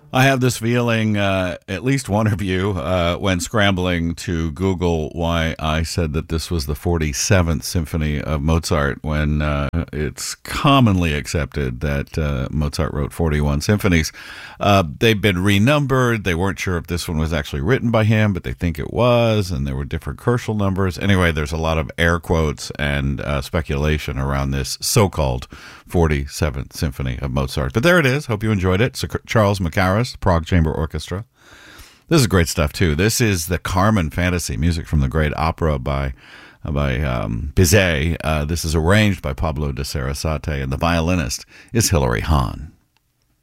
I have this feeling at least one of you, when scrambling to Google why I said that this was the 47th Symphony of Mozart, when it's commonly accepted that Mozart wrote 41 symphonies. They've been renumbered. They weren't sure if this one was actually written by him, but they think it was, and there were different Kerschel numbers. Anyway, there's a lot of air quotes and speculation around this so-called 47th Symphony of Mozart. But there it is. Hope you enjoyed it. So Charles Mackerras, Prague Chamber Orchestra. This is great stuff too. This is the Carmen Fantasy, music from the great opera by Bizet. This is arranged by Pablo de Sarasate, and the violinist is Hilary Hahn.